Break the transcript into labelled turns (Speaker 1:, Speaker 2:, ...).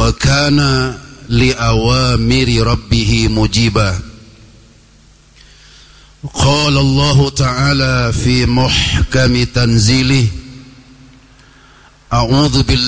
Speaker 1: وكان لأوامر ربه مجيبا. قال الله تعالى في محكم تنزيله: أعوذ بالله